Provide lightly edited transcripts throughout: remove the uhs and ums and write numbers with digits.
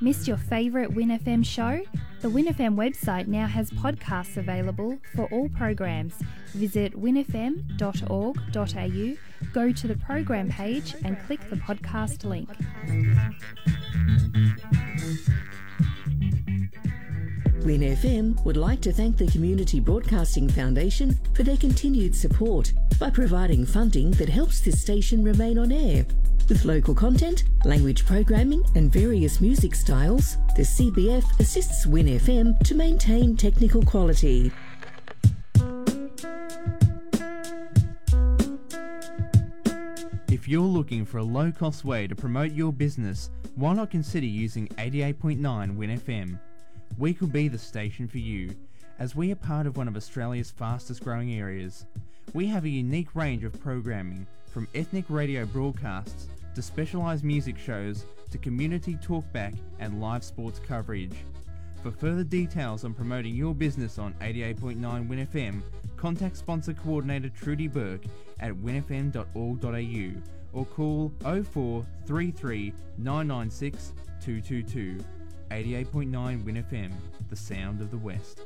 Missed your favourite WinFM show? The WinFM website now has podcasts available for all programs. Visit winfm.org.au, go to the program page and click the podcast link. WinFM would like to thank the Community Broadcasting Foundation for their continued support by providing funding that helps this station remain on air. With local content, language programming and various music styles, the CBF assists WinFM to maintain technical quality. If you're looking for a low-cost way to promote your business, why not consider using 88.9 WinFM? We could be the station for you, as we are part of one of Australia's fastest growing areas. We have a unique range of programming, from ethnic radio broadcasts to specialised music shows to community talkback and live sports coverage. For further details on promoting your business on 88.9 WinFM, contact sponsor coordinator Trudy Burke at winfm.org.au or call 0433 996 222. 88.9 WinFM, the sound of the West.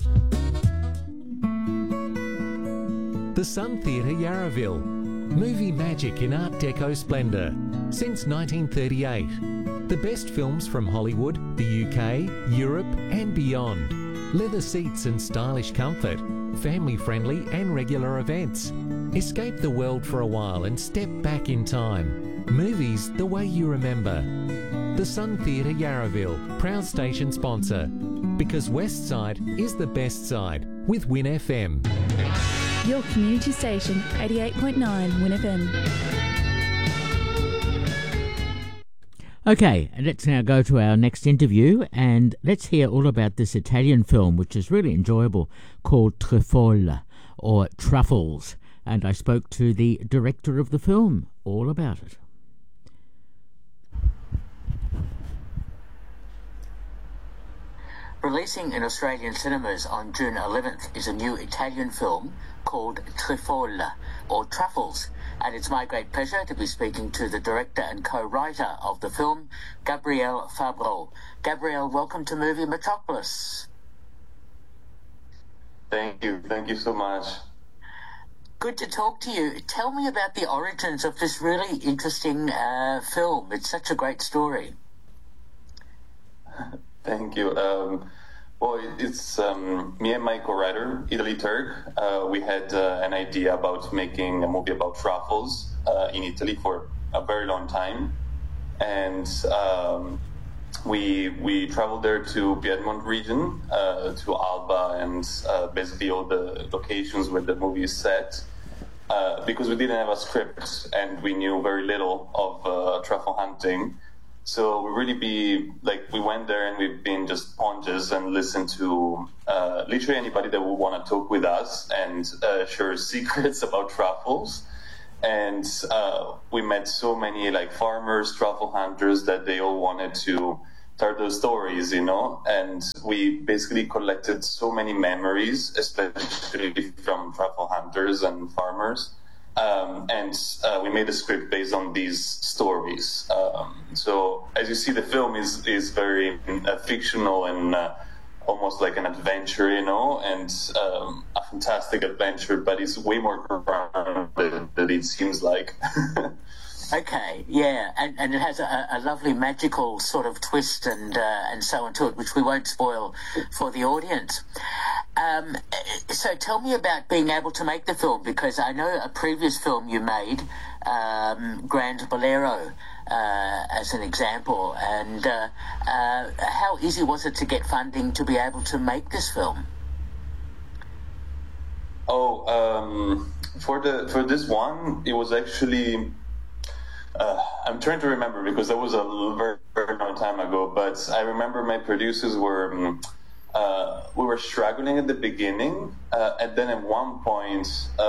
The Sun Theatre Yarraville. Movie magic in Art Deco splendour. Since 1938. The best films from Hollywood, the UK, Europe and beyond. Leather seats and stylish comfort. Family-friendly and regular events. Escape the world for a while and step back in time. Movies the way you remember. The Sun Theatre Yarraville, proud station sponsor. Because West Side is the best side with WinFM. Your community station, 88.9 WinFM. Okay, and let's now go to our next interview and let's hear all about this Italian film, which is really enjoyable, called Truffaut, or Truffles. And I spoke to the director of the film all about it. Releasing in Australian cinemas on June 11th is a new Italian film called Truffaut, or Truffles, and it's my great pleasure to be speaking to the director and co-writer of the film, Gabriele Fabbro. Gabriele, welcome to Movie Metropolis. Thank you so much. Good to talk to you. Tell me about the origins of this really interesting film. It's such a great story. Thank you. Well, it's me and my co-writer, Italy Turk. We had an idea about making a movie about truffles in Italy for a very long time. And we traveled there to Piedmont region, to Alba, and basically all the locations where the movie is set, because we didn't have a script and we knew very little of truffle hunting. So we went there and we've been just sponges and listened to literally anybody that would want to talk with us and share secrets about truffles. And we met so many farmers, truffle hunters, that they all wanted to tell their stories, and we basically collected so many memories, especially from truffle hunters and farmers. And we made a script based on these stories. So as you see, the film is very fictional and almost like an adventure, and a fantastic adventure, but it's way more grounded than it seems like. Okay, yeah, and it has a lovely magical sort of twist and so on to it, which we won't spoil for the audience. So tell me about being able to make the film, because I know a previous film you made, Grand Bolero, as an example, and how easy was it to get funding to be able to make this film? For this one, it was actually... I'm trying to remember because that was a very, very long time ago, but I remember my producers were, we were struggling at the beginning, and then at one point,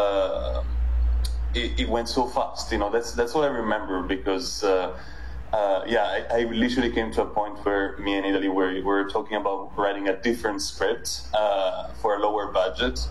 it went so fast, that's what I remember, because, I literally came to a point where me and Italy were talking about writing a different script, for a lower budget,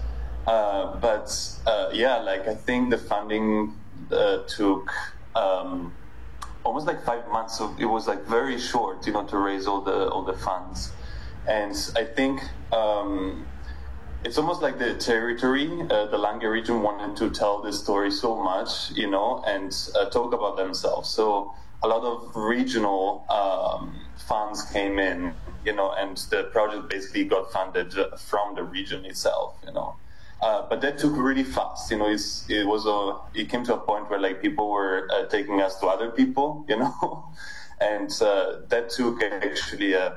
I think the funding took almost like 5 months. So it was like very short, to raise all the funds. And I think it's almost like the territory, the Lange region wanted to tell this story so much, and talk about themselves. So a lot of regional funds came in, and the project basically got funded from the region itself, But that took really fast, it came to a point where like people were taking us to other people, and that took actually a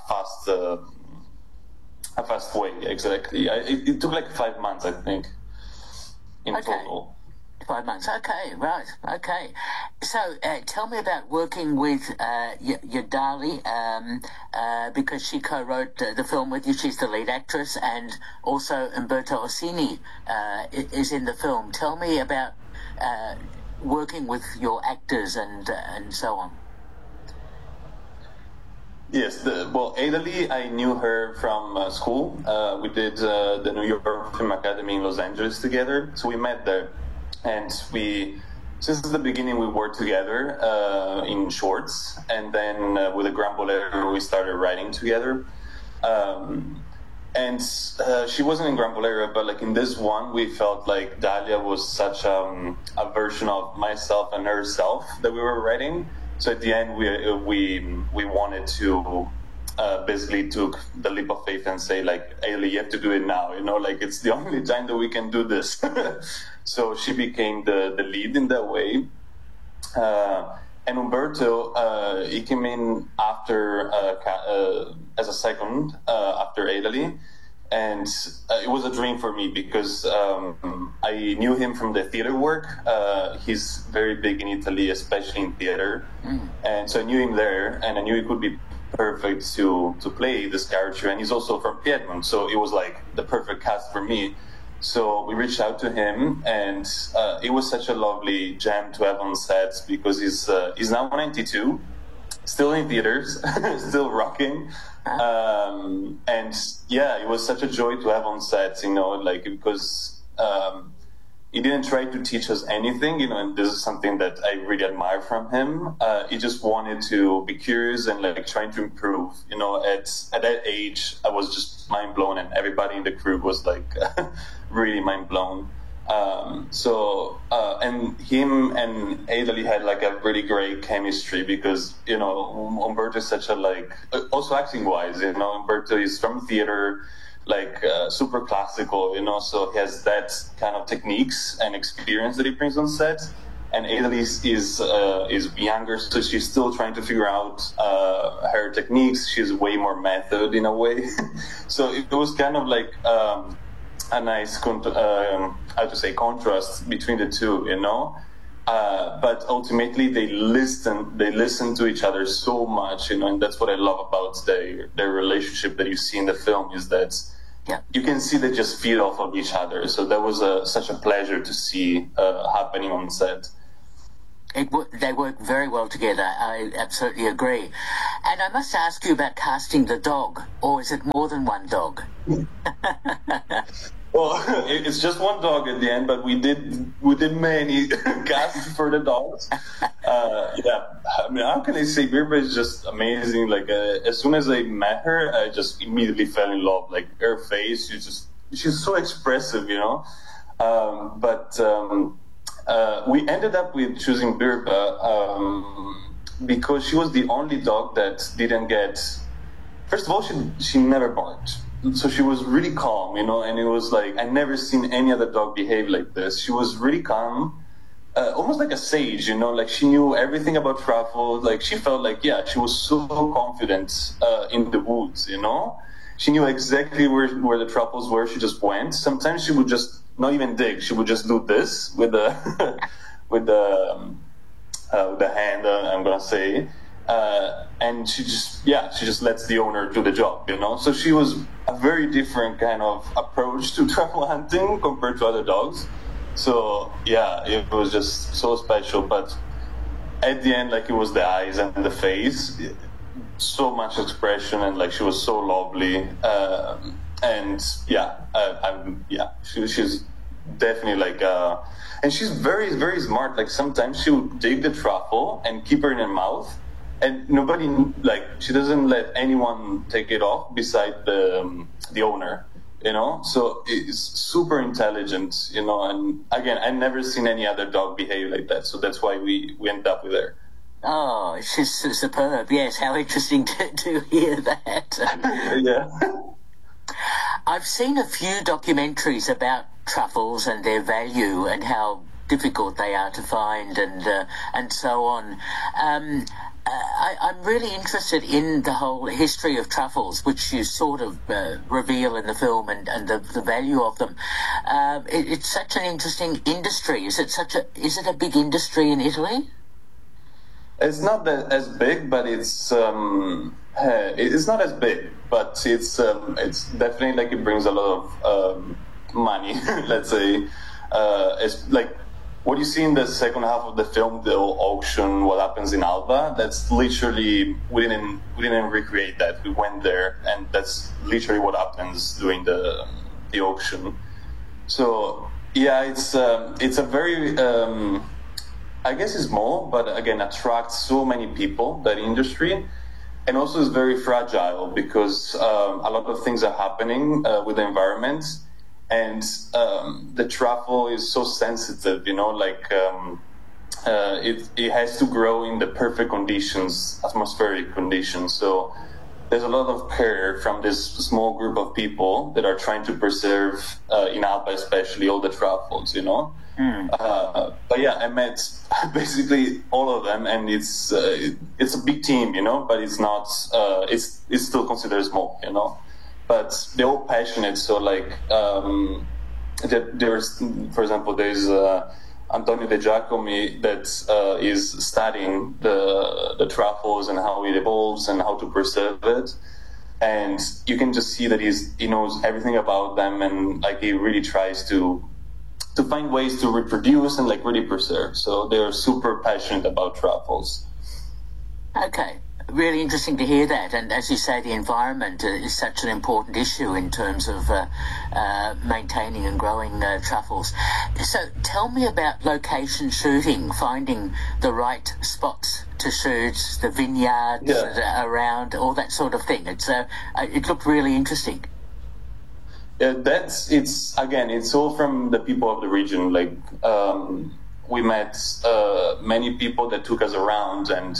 fast way, exactly. It took like 5 months, I think, in total. 5 months. Okay, right. Okay. So tell me about working with Yadali, because she co-wrote the film with you. She's the lead actress, and also Umberto Orsini is in the film. Tell me about working with your actors and so on. Yes, Adali, I knew her from school. We did the New York Film Academy in Los Angeles together, so we met there. And since the beginning, we worked together in shorts, and then with the Gran Bolero, we started writing together. And she wasn't in Gran Bolero, but like in this one, we felt like Dalia was such a version of myself and herself that we were writing. So at the end, we wanted to basically took the leap of faith and say like, Ailey, you have to do it now. Like it's the only time that we can do this. So she became the lead in that way. And Umberto, he came in after as a second after Ailey. And it was a dream for me because I knew him from the theater work. He's very big in Italy, especially in theater. And so I knew him there, and I knew he could be perfect to play this character. And he's also from Piedmont, so it was like the perfect cast for me. So we reached out to him, and it was such a lovely jam to have on set because he's now 92, still in theaters, still rocking. And yeah, it was such a joy to have on set, because he didn't try to teach us anything, and this is something that I really admire from him. He just wanted to be curious and trying to improve. At that age, I was just mind blown, and everybody in the crew was really mind blown. And him and Adali had a really great chemistry because, Umberto is such also acting wise, Umberto is from theater, super classical, so he has that kind of techniques and experience that he brings on set. And Adali is younger, so she's still trying to figure out her techniques. She's way more method in a way. So it was kind of a nice contrast between the two, but ultimately they listen to each other so much, and that's what I love about their relationship that you see in the film, is that you can see they just feed off of each other. So that was such a pleasure to see happening on set. They work very well together. I absolutely agree. And I must ask you about casting the dog, or is it more than one dog? Well, it's just one dog at the end, but we did many casts for the dogs. I mean, how can I say, Birba is just amazing. As soon as I met her, I just immediately fell in love. Her face, she's so expressive, we ended up with choosing Birba because she was the only dog that didn't get. First of all, she never barked. So she was really calm, and it was I never seen any other dog behave like this. She was really calm, almost like a sage, she knew everything about truffles. She felt she was so confident in the woods, She knew exactly where the truffles were. She just went. Sometimes she would just not even dig. She would just do this with the with the hand, I'm gonna say. And she just lets the owner do the job, So she was a very different kind of approach to truffle hunting compared to other dogs. So yeah, it was just so special. But at the end, it was the eyes and the face, so much expression, and she was so lovely. And she's definitely like, and she's very, very smart. Like sometimes she would take the truffle and keep her in her mouth, and nobody, like, she doesn't let anyone take it off beside the owner, you know? So it's super intelligent, you know, and again, I've never seen any other dog behave like that. So that's why we ended up with her. Oh, she's superb. Yes, how interesting to hear that. Yeah. I've seen a few documentaries about truffles and their value and how difficult they are to find and so on. I'm really interested in the whole history of truffles, which you sort of reveal in the film, and the value of them. It's such an interesting industry. Is it a big industry in Italy? It's not as big, but it's not as big, but it's definitely like it brings a lot of money. Let's say it's like what you see in the second half of the film, the auction, what happens in Alba. That's literally we didn't recreate that. We went there, and that's literally what happens during the auction. So yeah, it's a very I guess it's small, but again, attracts so many people, that industry. And also is very fragile because a lot of things are happening with the environment. And the truffle is so sensitive, you know, like it has to grow in the perfect conditions, atmospheric conditions. So there's a lot of care from this small group of people that are trying to preserve, in Alba especially, all the truffles, you know. But yeah, I met basically all of them, and it's a big team, you know, but it's not, it's still considered small, you know, but they're all passionate. So like, there's, for example, there's Antonio De Giacomi that is studying the truffles and how it evolves and how to preserve it. And you can just see that he knows everything about them, and like he really tries to find ways to reproduce and like really preserve. So they're super passionate about truffles. Okay, really interesting to hear that. And as you say, the environment is such an important issue in terms of maintaining and growing truffles. So tell me about location shooting, finding the right spots to shoot, the vineyards around, all that sort of thing. It looked really interesting. Yeah, it's all from the people of the region. Like, we met many people that took us around, and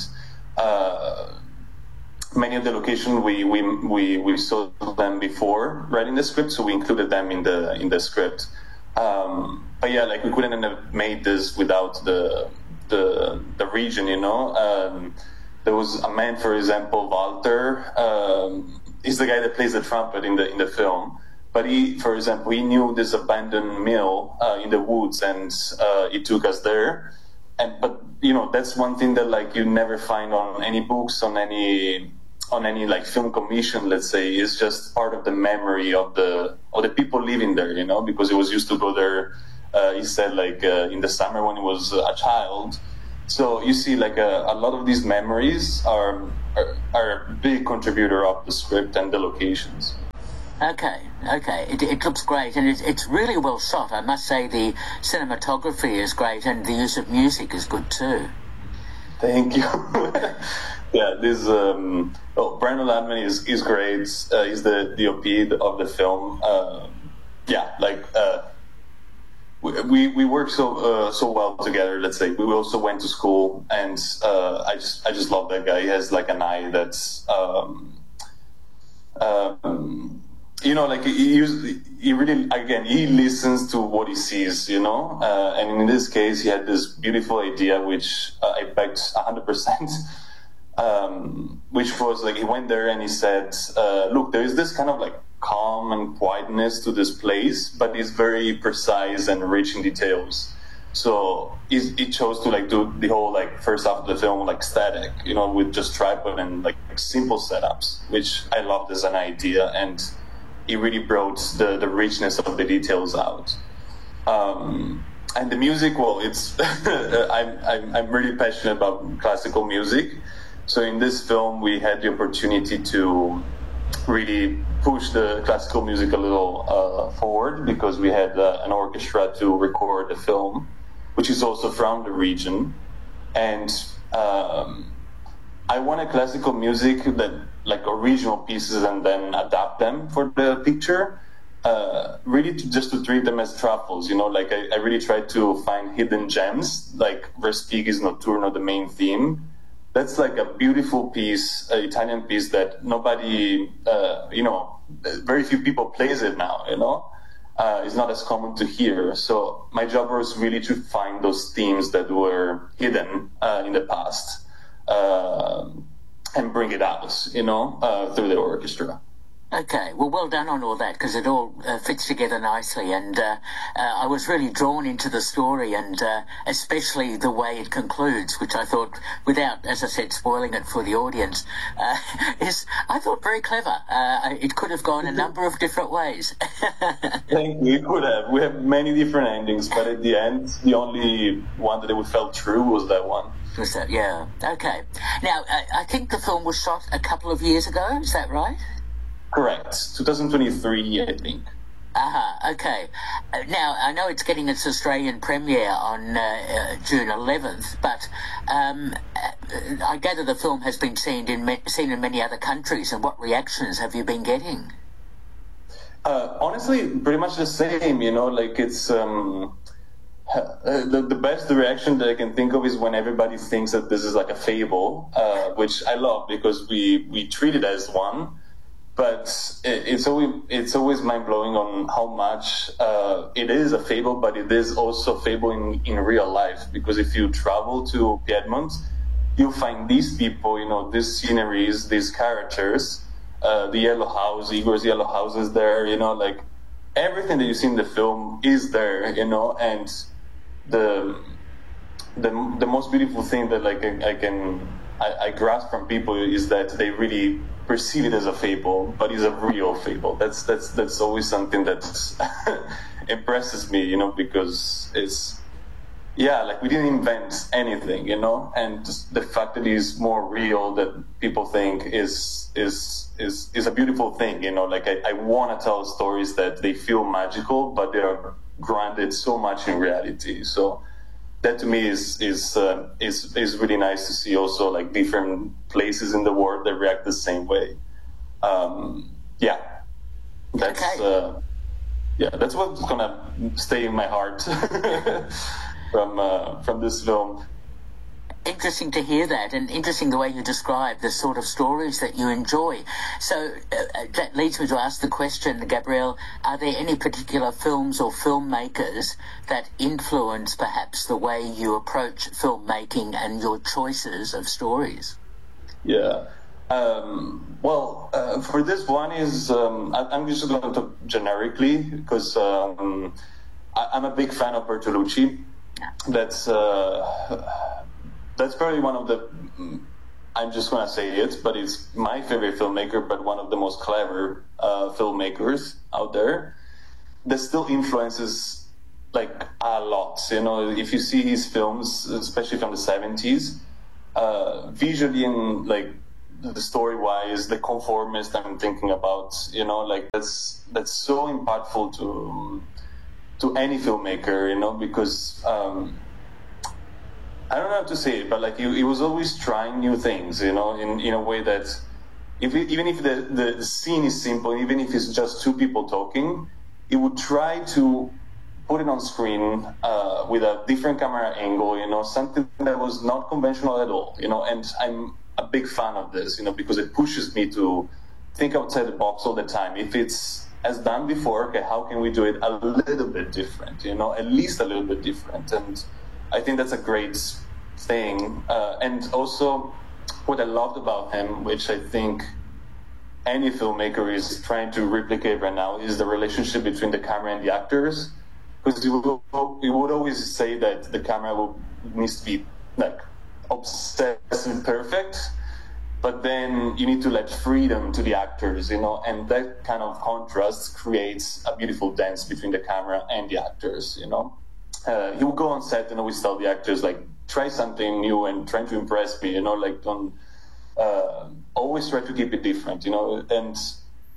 many of the locations we saw them before writing the script, so we included them in the script. But yeah, like we couldn't have made this without the region, you know. There was a man, for example, Walter. He's the guy that plays the trumpet in the film. But for example, he knew this abandoned mill in the woods, and he took us there. But you know, that's one thing that like you never find on any books, on any like film commission. Let's say, it's just part of the memory of the people living there. You know, because he was used to go there. He said like in the summer when he was a child. So you see, like a lot of these memories are a big contributor of the script and the locations. Okay. It looks great, and it's really well shot. I must say the cinematography is great, and the use of music is good too. Thank you. Yeah, this Brandon Ladman is great. He's the DOP of the film. We work so well together. Let's say we also went to school, and I just love that guy. He has like an eye that's. You know, like he really, again, he listens to what he sees, you know, and in this case, he had this beautiful idea, which I backed 100%, which was like, he went there and he said, look, there is this kind of like calm and quietness to this place, but it's very precise and rich in details. So he chose to like do the whole like first half of the film like static, you know, with just tripod and like simple setups, which I loved as an idea, and he really brought the richness of the details out. And the music, well, it's I'm really passionate about classical music. So in this film, we had the opportunity to really pushed the classical music a little forward, because we had an orchestra to record the film, which is also from the region. And I wanted classical music that, like, original pieces, and then adapt them for the picture. Really just to treat them as truffles, like I really tried to find hidden gems, like Verstigi's Notturno, the main theme. That's like a beautiful piece, an Italian piece that nobody, very few people plays it now, it's not as common to hear. So my job was really to find those themes that were hidden in the past, and bring it out, through the orchestra. Okay, well done on all that, because it all fits together nicely, and I was really drawn into the story, and especially the way it concludes, which I thought, without, as I said, spoiling it for the audience, is, I thought, very clever. It could have gone a number of different ways. Thank you. It could have. We have many different endings, but at the end, the only one that we felt true was that one. Was that? Yeah. Okay. Now, I think the film was shot a couple of years ago, is that right? Correct. 2023, I think. Okay. Now, I know it's getting its Australian premiere on June 11th, but I gather the film has been seen in many other countries, and what reactions have you been getting? Honestly, pretty much the same, like it's... the best reaction that I can think of is when everybody thinks that this is like a fable, which I love, because we treat it as one. But it's always mind-blowing on how much it is a fable, but it is also a fable in real life. Because if you travel to Piedmont, you'll find these people, these sceneries, these characters, the yellow house, Igor's yellow house is there, like everything that you see in the film is there, and the most beautiful thing that I grasp from people is that they really perceive it as a fable, but it's a real fable. That's always something that impresses me, because it's, we didn't invent anything, and the fact that it's more real that people think is a beautiful thing, I want to tell stories that they feel magical, but they are grounded so much in reality. So that to me is really nice to see also, like, different places in the world that react the same way. That's what's gonna stay in my heart from this film. Interesting to hear that, and interesting the way you describe the sort of stories that you enjoy. So that leads me to ask the question, Gabriel, are there any particular films or filmmakers that influence perhaps the way you approach filmmaking and your choices of stories? Yeah. For this one is, I'm just going to talk generically, because I'm a big fan of Bertolucci. That's probably one of the, I'm just going to say it, but it's my favorite filmmaker, but one of the most clever filmmakers out there that still influences, like, a lot. If you see his films, especially from the 70s, visually and, like, the story-wise, the conformist I'm thinking about, that's so impactful to any filmmaker, because... I don't know how to say it, but like he was always trying new things, in a way that even if the scene is simple, even if it's just two people talking, he would try to put it on screen with a different camera angle, something that was not conventional at all, and I'm a big fan of this, because it pushes me to think outside the box all the time. If it's as done before, okay, how can we do it a little bit different, at least a little bit different, and I think that's a great thing. And also, what I loved about him, which I think any filmmaker is trying to replicate right now, is the relationship between the camera and the actors. Because he would always say that the camera needs to be, like, obsessed and perfect, but then you need to let freedom to the actors, and that kind of contrast creates a beautiful dance between the camera and the actors, he would go on set and always tell the actors, like, try something new and trying to impress me, like, don't always try to keep it different, and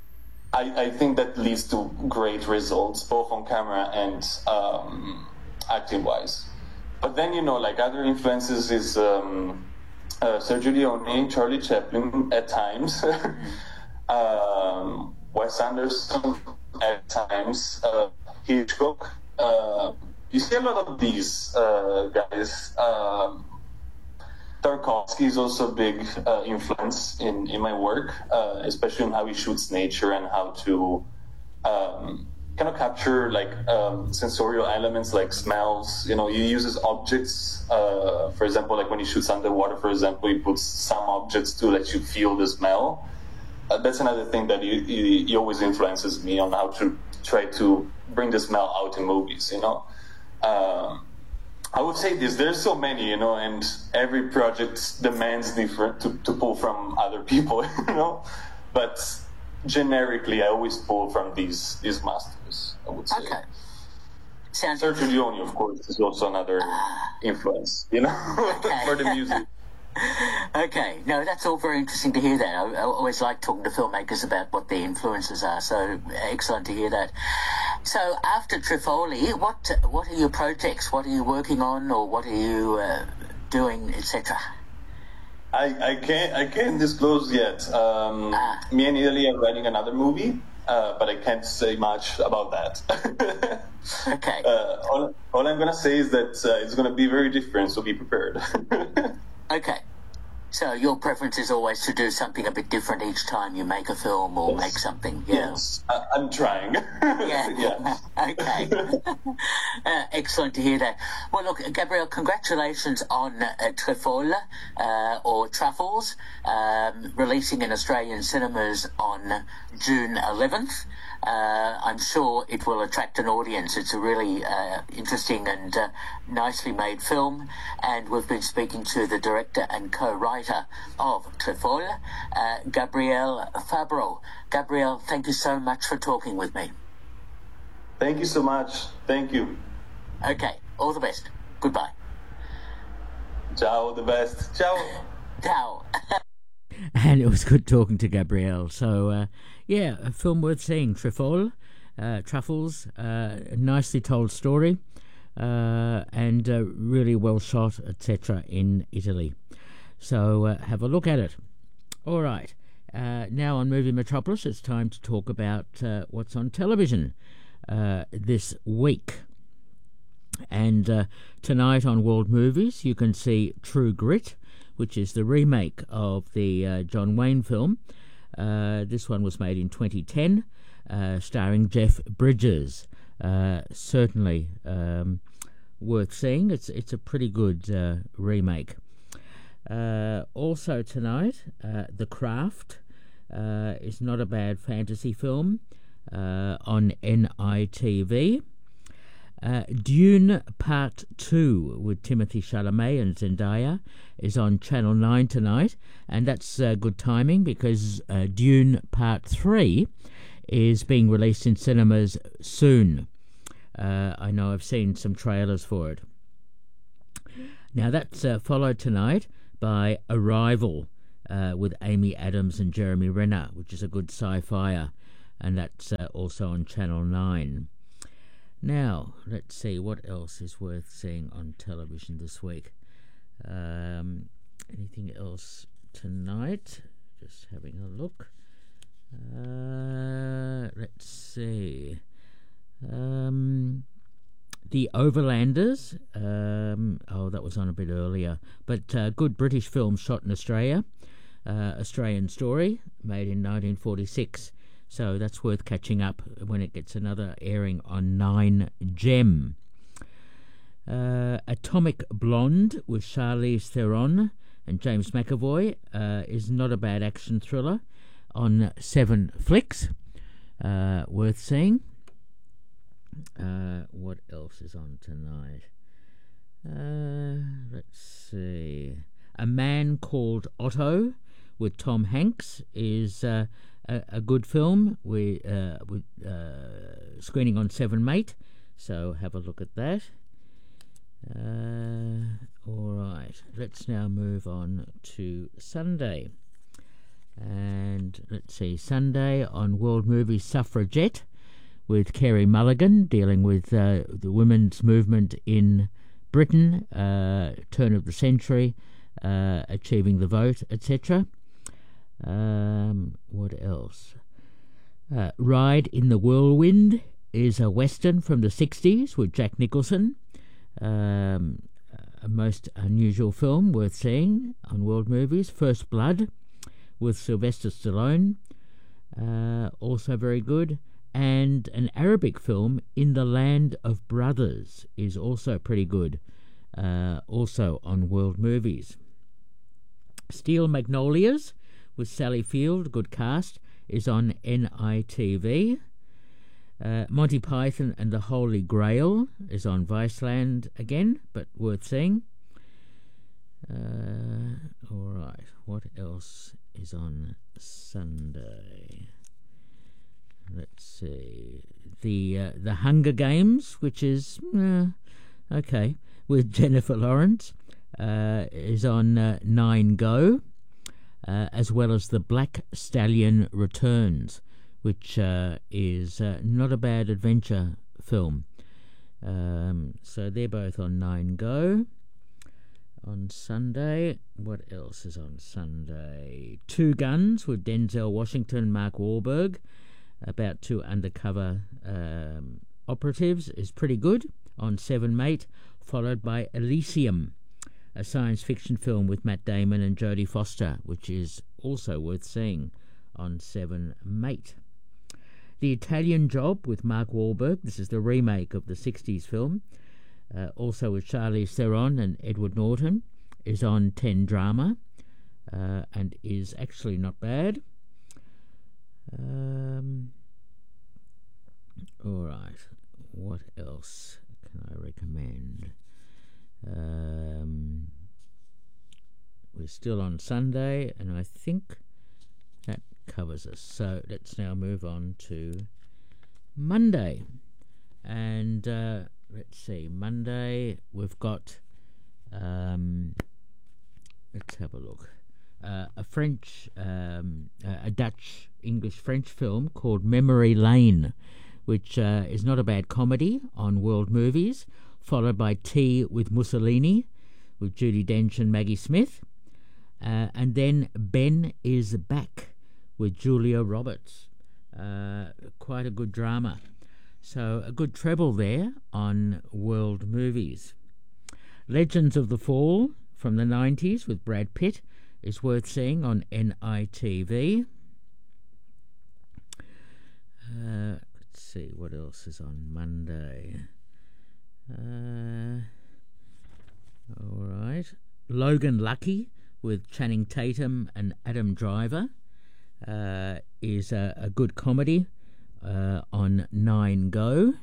I think that leads to great results, both on camera and acting-wise. But then, like other influences is Sergio Leone, Charlie Chaplin at times, Wes Anderson at times, Hitchcock. You see a lot of these guys. Tarkovsky is also a big influence in my work, especially on how he shoots nature and how to kind of capture like sensorial elements like smells. He uses objects. For example, like when he shoots underwater, for example, he puts some objects to let you feel the smell. That's another thing that he always influences me on how to try to bring the smell out in movies. I would say this, there's so many, and every project demands different to pull from other people, but generically I always pull from these masters, I would say. Okay. Sounds Sergio Leone, of course, is also another influence, for the music. Okay, no, that's all very interesting to hear that. I always like talking to filmmakers about what their influences are, so excellent to hear that. So after Trifoli, what are your projects? What are you working on, or what are you doing, etc.? I can't disclose yet. Me and Italy are writing another movie, but I can't say much about that. Okay. All I'm going to say is that it's going to be very different, so be prepared. Okay. So your preference is always to do something a bit different each time you make a film or make something. Yeah. Yes, I'm trying. Yeah. Okay. Excellent to hear that. Well, look, Gabriel, congratulations on Trifol, or Truffles, releasing in Australian cinemas on June 11th. I'm sure it will attract an audience. It's a really interesting and nicely made film, and we've been speaking to the director and co-writer of Trifol, Gabriel Fabro. Gabriel, thank you so much for talking with me. Thank you so much. Thank you. Okay, all the best. Goodbye. Ciao, the best. Ciao. Ciao. And it was good talking to Gabrielle. So, yeah, a film worth seeing. Truffles, a nicely told story, and really well shot, etc. in Italy. So have a look at it. All right. Now on Movie Metropolis, it's time to talk about what's on television this week. And tonight on World Movies, you can see True Grit, which is the remake of the John Wayne film. This one was made in 2010, starring Jeff Bridges. Certainly worth seeing. It's a pretty good remake. Also tonight, The Craft is not a bad fantasy film on NITV. Dune Part 2 with Timothée Chalamet and Zendaya is on Channel 9 tonight, and that's good timing because Dune Part 3 is being released in cinemas soon. I know I've seen some trailers for it. Now that's followed tonight by Arrival with Amy Adams and Jeremy Renner, which is a good sci-fi, and that's also on Channel 9. Now, let's see what else is worth seeing on television this week. Anything else tonight? Just having a look. Let's see. The Overlanders. That was on a bit earlier. But good British film shot in Australia. Australian story, made in 1946. So that's worth catching up when it gets another airing on 9Gem. Atomic Blonde with Charlize Theron and James McAvoy is not a bad action thriller on 7Flix. Worth seeing. What else is on tonight? Let's see. A Man Called Otto with Tom Hanks is a good film. We're screening on 7Mate, so have a look at that. All right, let's now move on to Sunday. And let's see, Sunday on World Movies, Suffragette with Kerry Mulligan, dealing with the women's movement in Britain, turn of the century, achieving the vote, etc. What else? Ride in the Whirlwind is a western from the 60s with Jack Nicholson. A most unusual film worth seeing on World Movies. First Blood with Sylvester Stallone, also very good. And an Arabic film, In the Land of Brothers, is also pretty good, also on World Movies. Steel Magnolias with Sally Field, good cast, is on NITV. Monty Python and the Holy Grail is on Viceland again, but worth seeing. All right, what else is on Sunday? Let's see. The Hunger Games, which is okay, with Jennifer Lawrence, is on 9 Go, as well as The Black Stallion Returns, which is not a bad adventure film. So they're both on 9 Go. On Sunday, what else is on Sunday? Two Guns with Denzel Washington and Mark Wahlberg, about two undercover operatives, is pretty good, on 7 Mate, followed by Elysium, a science fiction film with Matt Damon and Jodie Foster, which is also worth seeing, on 7 Mate. The Italian Job with Mark Wahlberg, this is the remake of the 60s film, also with Charlize Theron and Edward Norton, is on 10 Drama, and is actually not bad. All right, what else can I recommend? We're still on Sunday, and I think that covers us. So let's now move on to Monday. And let's see, Monday we've got, let's have a look. A French, a Dutch, English, French film called Memory Lane, which is not a bad comedy on World Movies, followed by Tea with Mussolini, with Judi Dench and Maggie Smith, and then Ben is Back with Julia Roberts. Quite a good drama. So a good treble there on World Movies. Legends of the Fall from the 90s with Brad Pitt is worth seeing on NITV. Let's see, what else is on Monday? All right. Logan Lucky with Channing Tatum and Adam Driver is a good comedy on 9 Go.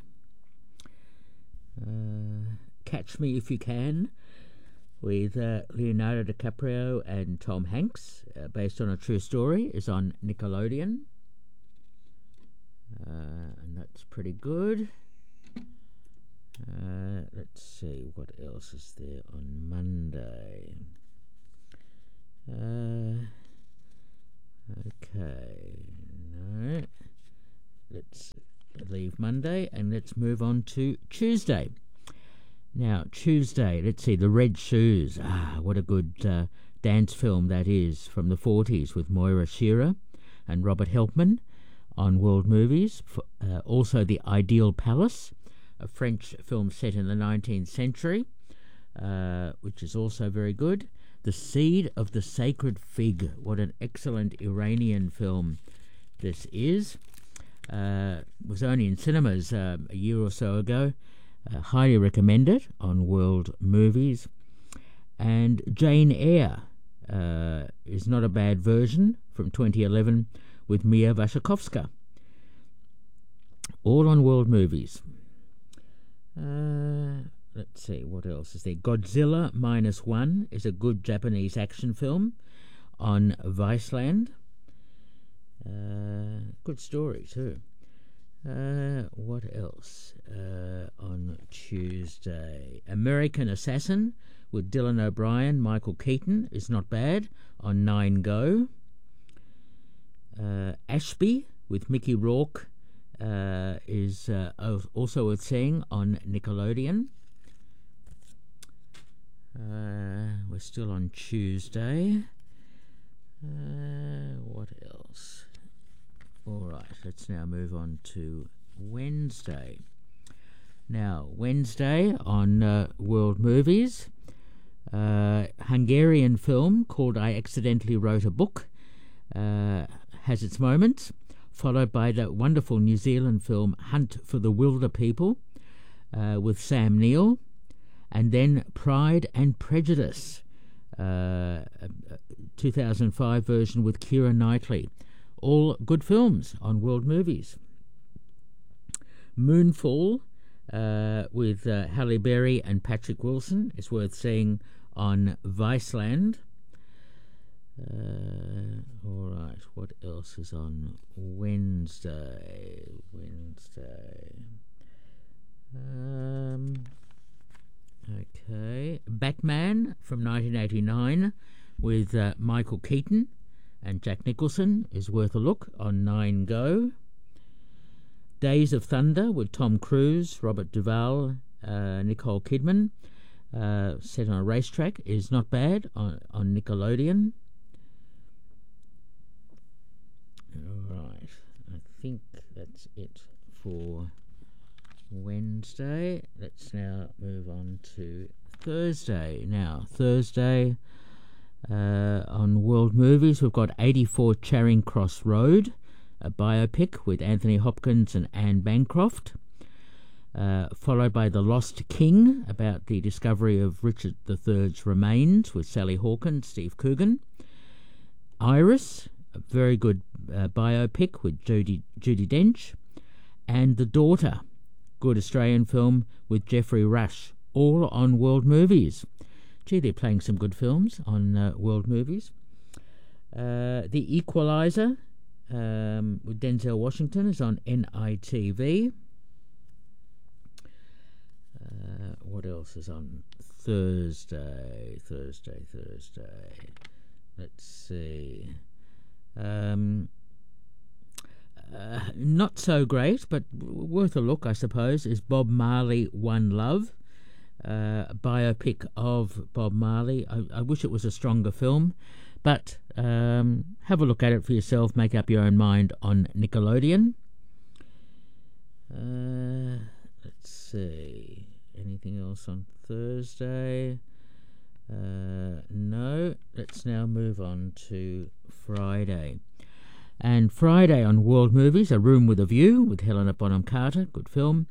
Catch Me If You Can with Leonardo DiCaprio and Tom Hanks, based on a true story, is on Nickelodeon. And that's pretty good. Let's see, what else is there on Monday? Okay, no. Let's leave Monday and let's move on to Tuesday. Now, Tuesday, let's see, The Red Shoes. What a good dance film that is, from the 40s with Moira Shearer and Robert Helpman on World Movies. Also, The Ideal Palace, a French film set in the 19th century, which is also very good. The Seed of the Sacred Fig. What an excellent Iranian film this is. Was only in cinemas a year or so ago. Highly recommend it on World Movies. And Jane Eyre is not a bad version from 2011 with Mia Wasikowska. All on World Movies. Let's see, what else is there? Godzilla Minus One is a good Japanese action film on Viceland. Good story too. What else on Tuesday? American Assassin with Dylan O'Brien, Michael Keaton is not bad on 9 Go. Ashby with Mickey Rourke is also worth seeing on Nickelodeon. We're still on Tuesday. What else? All right, let's now move on to Wednesday. Now, Wednesday on World Movies, Hungarian film called I Accidentally Wrote a Book has its moments, followed by the wonderful New Zealand film Hunt for the Wilder People with Sam Neill, and then Pride and Prejudice, 2005 version with Keira Knightley. All good films on World Movies. Moonfall with Halle Berry and Patrick Wilson is worth seeing on Viceland. All right, what else is on Wednesday? Okay, Batman from 1989 with Michael Keaton and Jack Nicholson is worth a look on 9 Go. Days of Thunder with Tom Cruise, Robert Duvall, Nicole Kidman, set on a racetrack is not bad on Nickelodeon. Alright, I think that's it for Wednesday. Let's now move on to Thursday. Now, Thursday on World Movies, we've got 84 Charing Cross Road, a biopic with Anthony Hopkins and Anne Bancroft, followed by The Lost King, about the discovery of Richard III's remains with Sally Hawkins, Steve Coogan. Iris, a very good biopic with Judi Dench. And The Daughter, good Australian film with Geoffrey Rush, all on World Movies. Gee, they're playing some good films on World Movies. The Equalizer with Denzel Washington is on NITV. What else is on Thursday? Let's see. Not so great, but worth a look, I suppose, is Bob Marley, One Love, a biopic of Bob Marley. I wish it was a stronger film, but have a look at it for yourself, make up your own mind on Nickelodeon. Let's see. Anything else on Thursday? No. Let's now move on to Friday. And Friday on World Movies, A Room with a View with Helena Bonham Carter, good film.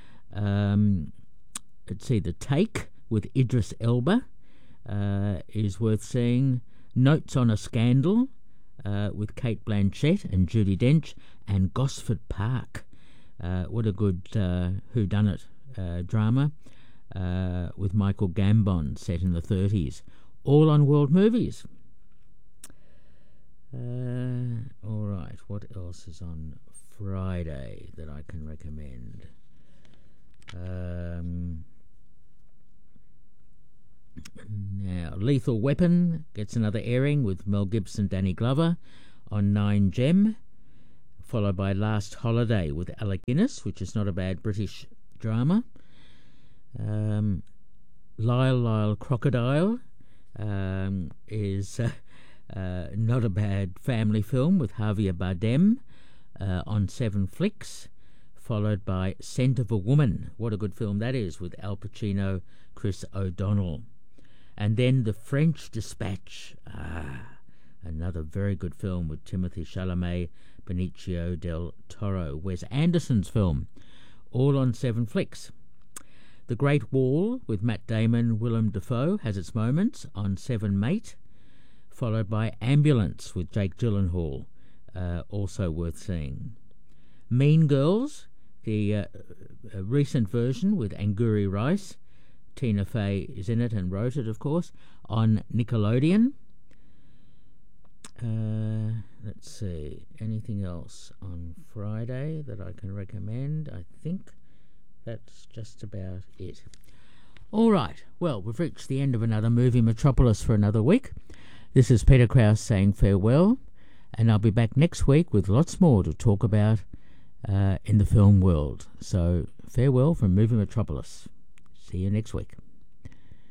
Let's see, The Take with Idris Elba is worth seeing. Notes on a Scandal with Kate Blanchett and Judi Dench, and Gosford Park. What a good whodunit drama with Michael Gambon, set in the 30s. All on World Movies. All right, what else is on Friday that I can recommend? Now, Lethal Weapon gets another airing with Mel Gibson, Danny Glover on 9Gem, followed by Last Holiday with Alec Guinness, which is not a bad British drama. Lyle Crocodile is not a bad family film with Javier Bardem on 7Flix, followed by Scent of a Woman. What a good film that is, with Al Pacino, Chris O'Donnell. And then The French Dispatch, another very good film with Timothée Chalamet, Benicio del Toro, Wes Anderson's film, all on 7Flix. The Great Wall with Matt Damon, Willem Dafoe has its moments on 7Mate, followed by Ambulance with Jake Gyllenhaal, also worth seeing. Mean Girls, the recent version with Angourie Rice, Tina Fey is in it and wrote it, of course, on Nickelodeon. Let's see, anything else on Friday that I can recommend? I think that's just about it. All right, well, we've reached the end of another Movie Metropolis for another week. This is Peter Krause saying farewell. and I'll be back next week with lots more to talk about in the film world. So farewell from Movie Metropolis. See you next week.